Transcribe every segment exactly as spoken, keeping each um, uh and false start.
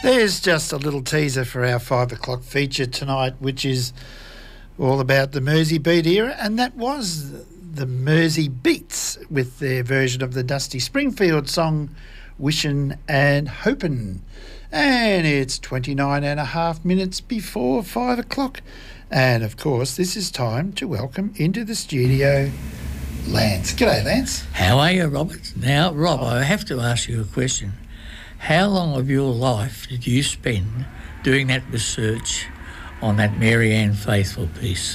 There's just a little teaser for our five o'clock feature tonight, which is all about the Mersey Beat era, and that was the Mersey Beats with their version of the Dusty Springfield song Wishin' and Hopin'. And it's twenty-nine and a half minutes before five o'clock. And, of course, this is time to welcome into the studio Lance. G'day, Lance. How are you, Robert? Now, Rob, I have to ask you a question. How long of your life did you spend doing that research on that Mary Ann Faithfull piece?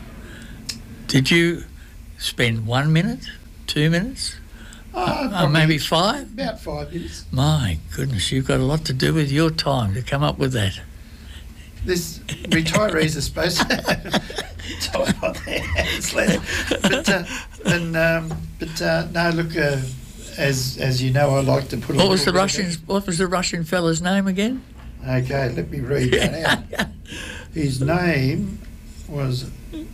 Did you spend one minute, two minutes, Uh, uh, maybe five? About five minutes. My goodness, you've got a lot to do with your time to come up with that. This retirees are supposed to have time on their hands, Lance. But, uh, and, um, but uh, no, look, uh, as as you know, I like to put. What a was the bit of Russian? What was the Russian fella's name again? Okay, let me read that out. His name was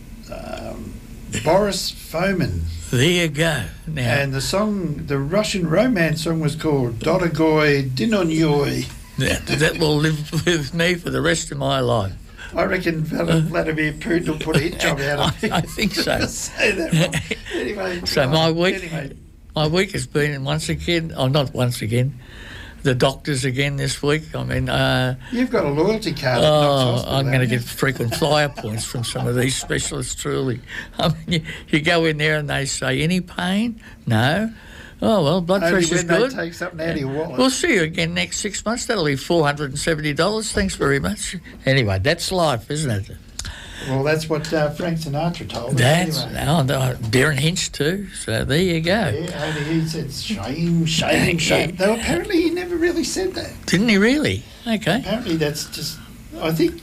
um, Boris Fomin. There you go. Now, And the song, the Russian romance song, was called Dorogoy Dinonyoy. that, that will live with me for the rest of my life. I reckon Val- Vladimir Putin will put a hit job out of it. I, I think so. Say that wrong. Anyway. So my right, week, Anyway. my week has been once again, oh, not once again, the doctors again this week. I mean, uh, You've got a loyalty card at Knox oh, Hospital, I'm going to haven't get frequent flyer points from some of these specialists, truly. I mean, you, you go in there and they say, any pain? No. Oh, well, blood you? Only pressure's when good. they take something out of your wallet. We'll see you again next six months. That'll be four hundred seventy dollars. Thanks very much. Anyway, that's life, isn't it? Well, that's what uh, Frank Sinatra told us. That's, anyway. oh, no, Darren Hinch too. So there you go. Yeah, only he said shame, shame, shame. Though apparently he never really said that. Didn't he really? Okay. Apparently that's just, I think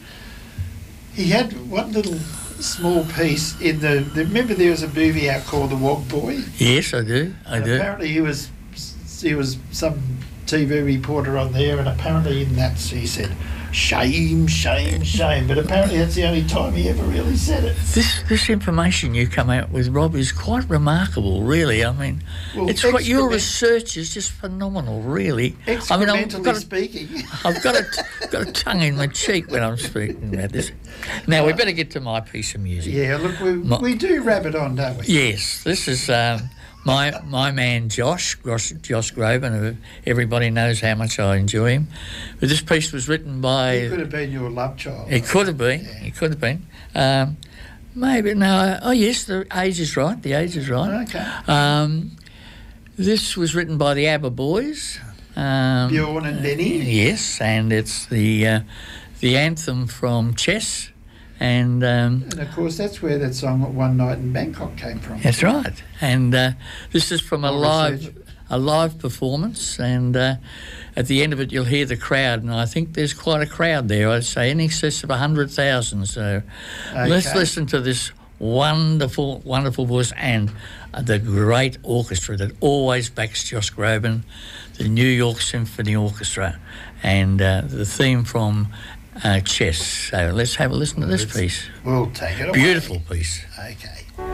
he had one little small piece in the, the remember there was a movie out called The Wog Boy? Yes, I do. I And do. apparently he was, he was some T V reporter on there, and apparently in that he said, shame, shame, shame. But apparently that's the only time he ever really said it. This this information you come out with, Rob, is quite remarkable, really. I mean, Well, it's what your experiment- research is just phenomenal, really. I mean, I've Experimentally got a, speaking. I've got a, got a tongue in my cheek when I'm speaking about this. Now, we better get to my piece of music. Yeah, look, we, My- we do rabbit on, don't we? Yes, this is um, my my man Josh, Josh, Josh Groban, who everybody knows how much I enjoy him. But this piece was written by... He could have been your love child. It could have been. Yeah. It could have been. Um, maybe, no. Oh, yes, the age is right. The age is right. Okay. Um, this was written by the ABBA Boys. Um, Bjorn and Benny. Yes, and it's the uh, the anthem from Chess. And um, And of course, that's where that song "One Night in Bangkok" came from. that's right. And uh, this is from a I'll live research it. a live performance. And uh, at the end of it, you'll hear the crowd. And I think there's quite a crowd there. I'd say in excess of one hundred thousand. So let's Okay. listen to this wonderful, wonderful voice and uh, the great orchestra that always backs Josh Groban, the New York Symphony Orchestra, and uh, the theme from uh, Chess. So let's have a listen to this Let's- piece. We'll take it away. Beautiful piece. Okay.